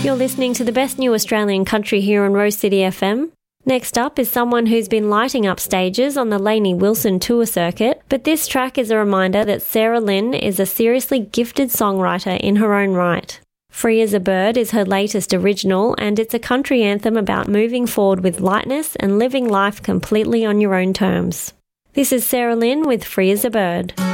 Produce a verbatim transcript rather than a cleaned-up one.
You're listening to the best new Australian country here on Rose City F M. Next up is someone who's been lighting up stages on the Lainey Wilson tour circuit, but this track is a reminder that Sarah Lynn is a seriously gifted songwriter in her own right. Free as a Bird is her latest original, and it's a country anthem about moving forward with lightness and living life completely on your own terms. This is Sarah Lynn with Free as a Bird.